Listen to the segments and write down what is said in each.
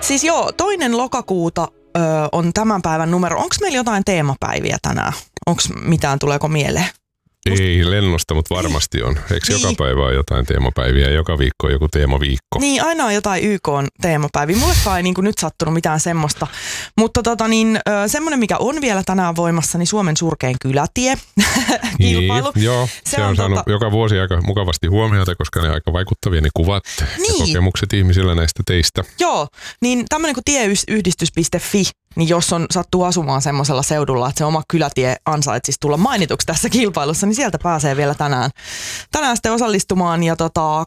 Siis joo, 2. lokakuuta on tämän päivän numero. Onko meillä jotain teemapäiviä tänään? Onko mitään, tuleeko mieleen? Ei lennosta, mutta varmasti on. Eikö joka päivä ole jotain teemapäiviä ja joka viikko on joku teemaviikko? Niin, aina on jotain YK-teemapäiviä. Mullekaan ei nyt sattunut mitään semmoista. Mutta semmoinen, mikä on vielä tänään voimassa, niin Suomen surkein kylätie kilpailu. Niin, joo, se on saanut joka vuosi aika mukavasti huomiota, koska ne on aika vaikuttavia ne kuvat ja kokemukset ihmisillä näistä teistä. Joo, niin tämmöinen kuin tieyhdistys.fi, niin jos sattuu asumaan semmoisella seudulla, että se oma kylätie ansaitsisi tulla mainituksi tässä kilpailussa, niin sieltä pääsee vielä tänään sitten osallistumaan ja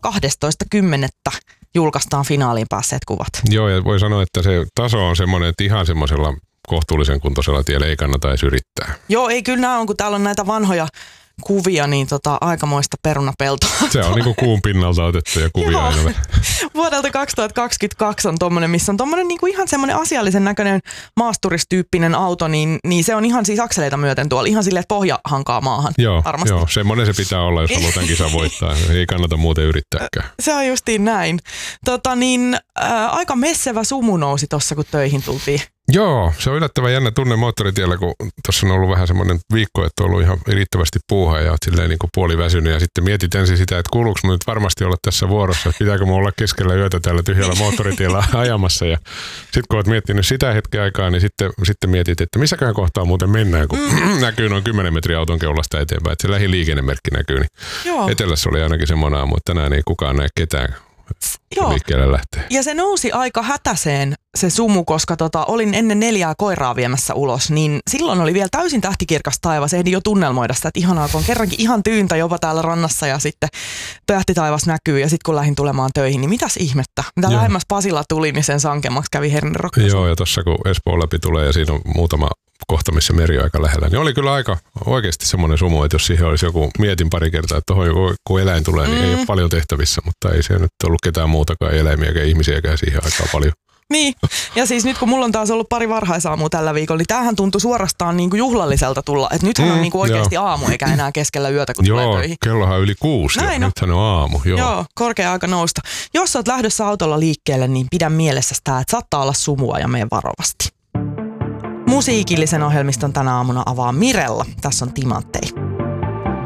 12.10. julkaistaan finaaliin päässeet kuvat. Joo, ja voi sanoa, että se taso on semmoinen, että ihan semmoisella kohtuullisen kuntoisella tiellä ei kannata edes yrittää. Joo, ei kyllä nämä on, kun täällä on näitä vanhoja kuvia, niin aikamoista perunapeltoa. Se on niinku kuun pinnalta otettuja kuvia aina. Vuodelta 2022 on tommonen, missä on tommonen niinku ihan semmoinen asiallisen näköinen maasturistyyppinen auto, niin se on ihan siis akseleita myöten tuolla, ihan silleen, että pohja hankaa maahan. Joo, semmoinen se pitää olla, jos haluaa tämän kisan voittaa. Ei kannata muuten yrittääkään. Se on justiin näin. Aika messevä sumu nousi tossa, kun töihin tultiin. Joo, se on yllättävän jännä tunne moottoritiellä, kun tuossa on ollut vähän semmoinen viikko, että on ollut ihan riittävästi puuhaa ja oot silleen niin kuin puoliväsynyt ja sitten mietit ensin sitä, että kuuluuko mun nyt varmasti olla tässä vuorossa, että pitääkö mun olla keskellä yötä täällä tyhjällä moottoritiellä ajamassa ja sitten kun oot miettinyt sitä hetken aikaa, niin sitten mietit, että missäkään kohtaa muuten mennään, kun näkyy noin 10 metriä auton keulasta eteenpäin, että se lähiliikennemerkki näkyy, niin joo. Etelässä oli ainakin semmoinen aamu, että tänään ei kukaan näe ketään. Liikkeelle lähtee. Ja se nousi aika hätäseen se sumu, koska olin ennen 4 koiraa viemässä ulos, niin silloin oli vielä täysin tähtikirkas taivas. Ehdin jo tunnelmoida sitä, että ihanaa, kun on kerrankin ihan tyyntä jopa täällä rannassa ja sitten tähtitaivas näkyy. Ja sitten kun lähdin tulemaan töihin, niin mitäs ihmettä? Mitä lähemmäs Pasila tuli, niin sen sankemmaksi kävi hernerokkaisu. Joo, ja tuossa kun Espoon läpi tulee ja siinä on muutama kohta, missä meri on aika lähellä, niin oli kyllä aika oikeasti semmoinen sumu, että jos siihen olisi mietin pari kertaa, että tuohon kun eläin tulee, niin ei ole paljon tehtävissä, mutta ei se nyt ollut ketään muutakaan eläimiä eikä ihmisiäkään siihen aikaan paljon. Niin, ja siis nyt kun mulla on taas ollut pari varhaisaamua tällä viikolla, niin tämähän tuntui suorastaan niin kuin juhlalliselta tulla. Että nythän on niin kuin oikeasti aamu eikä enää keskellä yötä, kun tulee töihin. Joo, kellohan yli 6 jo. Nythän on aamu. Joo, korkea aika nousta. Jos olet lähdössä autolla liikkeelle, niin pidä mielessä sitä, että saattaa olla sumua ja mene varovasti. Musiikillisen ohjelmiston tänä aamuna avaa Mirella. Tässä on Timanttei.